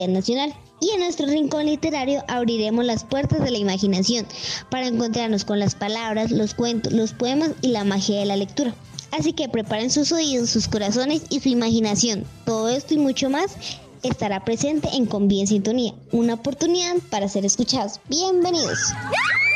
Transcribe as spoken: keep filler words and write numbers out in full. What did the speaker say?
nacional. Y en nuestro rincón literario abriremos las puertas de la imaginación para encontrarnos con las palabras, los cuentos, los poemas y la magia de la lectura. Así que preparen sus oídos, sus corazones y su imaginación. Todo esto y mucho más estará presente en Con Vida en Sintonía, una oportunidad para ser escuchados. Bienvenidos.